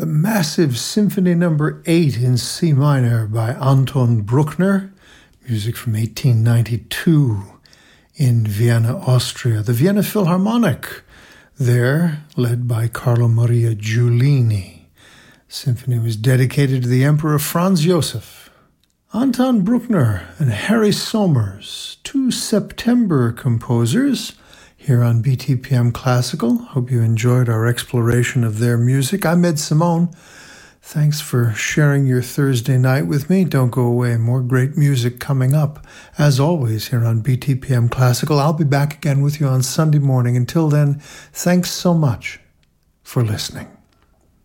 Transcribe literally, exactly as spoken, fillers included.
massive Symphony Number eight in C minor by Anton Bruckner, music from eighteen ninety-two in Vienna, Austria. The Vienna Philharmonic, there led by Carlo Maria Giulini. Symphony was dedicated to the Emperor Franz Joseph. Anton Bruckner and Harry Somers, two September composers, here on B T P M Classical. Hope you enjoyed our exploration of their music. I'm Ed Simone. Thanks for sharing your Thursday night with me. Don't go away. More great music coming up, as always, here on B T P M Classical. I'll be back again with you on Sunday morning. Until then, thanks so much for listening.